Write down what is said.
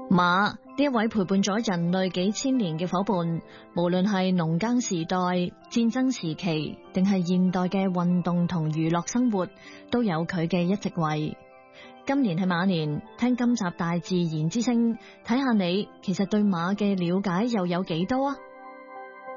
馬呢一位陪伴咗人類幾千年嘅伙伴，無論係農耕時代、戰爭時期，定係現代嘅運動同娛樂生活，都有佢嘅一席位。今年係馬年，聽今集大自然之聲，睇下你其實對馬嘅了解又有幾多啊？